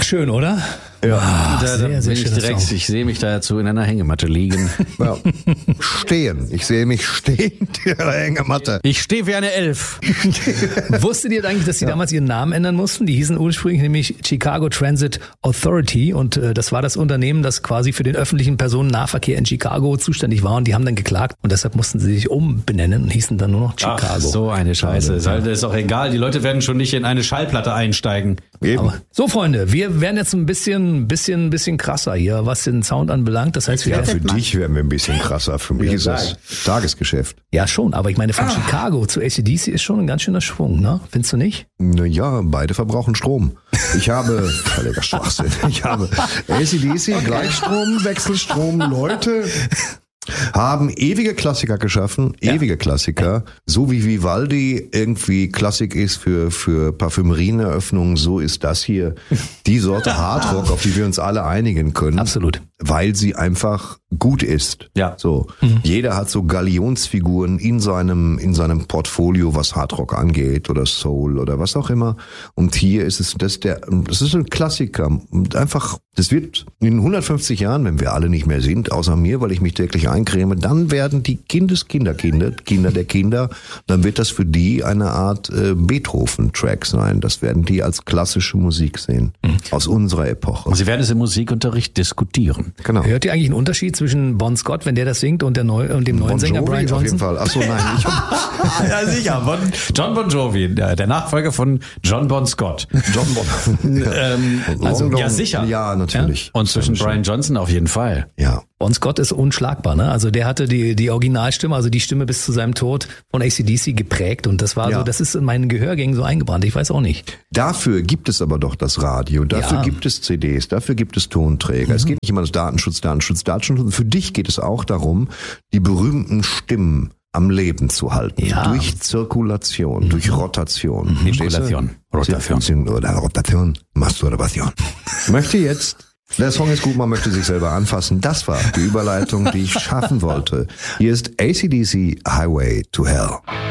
Ach, schön, oder? Ja. Da bin ich direkt, ich sehe mich dazu in einer Hängematte liegen. Ja. Stehen. Ich sehe mich stehend in einer Hängematte. Ich stehe wie eine Elf. Wusstet ihr eigentlich, dass sie damals ihren Namen ändern mussten? Die hießen ursprünglich nämlich Chicago Transit Authority und das war das Unternehmen, das quasi für den öffentlichen Personennahverkehr in Chicago zuständig war und die haben dann geklagt und deshalb mussten sie sich umbenennen und hießen dann nur noch Chicago. Ach, so eine Scheiße. Ist auch egal. Die Leute werden schon nicht in eine Schallplatte einsteigen. Aber, so, Freunde, wir werden jetzt ein bisschen krasser hier, was den Sound anbelangt. Das heißt, Ja, für dich wären wir ein bisschen krasser. Für mich ist das Tagesgeschäft. Ja, schon, aber ich meine, von Chicago zu AC/DC ist schon ein ganz schöner Schwung, ne? Findest du nicht? Naja, beide verbrauchen Strom. Ich habe, völliger Schwachsinn, ich habe AC/DC, Gleichstrom, Wechselstrom, Leute haben ewige Klassiker geschaffen, ewige Klassiker, so wie Vivaldi irgendwie Klassik ist für Parfümerieneröffnungen, so ist das hier die Sorte Hardrock, auf die wir uns alle einigen können. Absolut. Weil sie einfach gut ist. Ja. So. Jeder hat so Galionsfiguren in seinem Portfolio, was Hardrock angeht oder Soul oder was auch immer. Und hier ist es, das ist ein Klassiker. Und einfach, das wird in 150 Jahren, wenn wir alle nicht mehr sind, außer mir, weil ich mich täglich eincreme, dann werden die Kinder der Kinder, dann wird das für die eine Art Beethoven-Track sein. Das werden die als klassische Musik sehen. Aus unserer Epoche. Sie werden es im Musikunterricht diskutieren. Genau. Hört ihr eigentlich einen Unterschied zwischen Bon Scott, wenn der das singt, und dem neuen Sänger Brian Johnson? Auf jeden Fall. Achso, nein. Ja, sicher. John Bon Jovi, der Nachfolger von John Bon Scott. John Bon. Also, ja, sicher. Ja, natürlich. Und zwischen Brian Johnson auf jeden Fall. Ja. Bon Scott ist unschlagbar, ne? Also der hatte die Originalstimme, also die Stimme bis zu seinem Tod von AC/DC geprägt und das war so, das ist in meinen Gehörgängen so eingebrannt, ich weiß auch nicht. Dafür gibt es aber doch das Radio, dafür gibt es CDs, dafür gibt es Tonträger. Es geht nicht immer um Datenschutz. Für dich geht es auch darum, die berühmten Stimmen am Leben zu halten. Ja. Durch Zirkulation, durch Rotation. Rotation. Masturbation. Ich möchte jetzt, der Song ist gut, man möchte sich selber anfassen. Das war die Überleitung, die ich schaffen wollte. Hier ist AC/DC Highway to Hell.